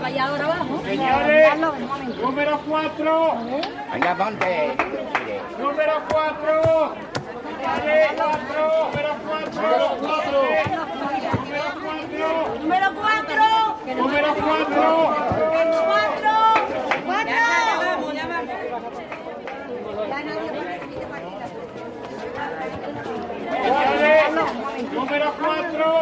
vaya ahora abajo. Señores, número 4. Venga, ponte. Número 4. Número 4. Número 4. Número 4. Número 4. Señores, número 4.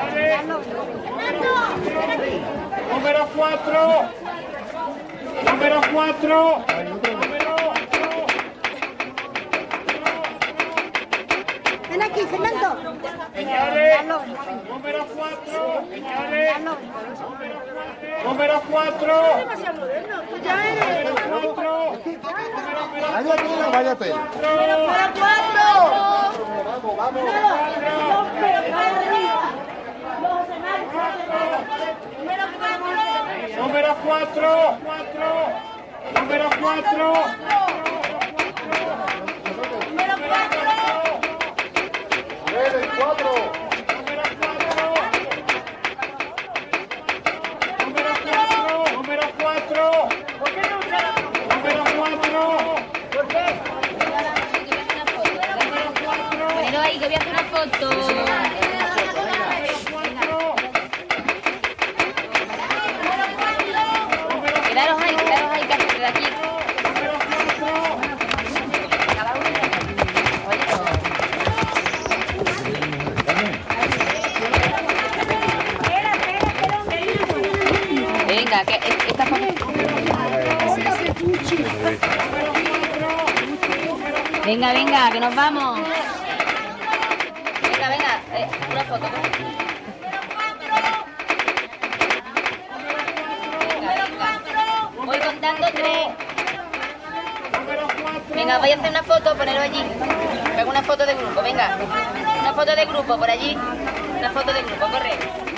Número 4. Número 4. Ven aquí, Fernando. Señores, número 4. Señores, número 4. Número 4. Váyate, váyate. Número 4. Vamos, vamos. Número 4. Número 4. Ven, 4. Número 4. Ponelo ahí, que voy a hacer una foto. Quedaros ahí, que hacer de aquí. Venga, que esta foto. Venga, venga, que nos vamos. Venga, venga, una foto. Venga, venga. Voy contando 3. Venga, voy a hacer una foto, ponerlo allí. Hago una foto de grupo, venga. Una foto de grupo por allí. Una foto de grupo, corre.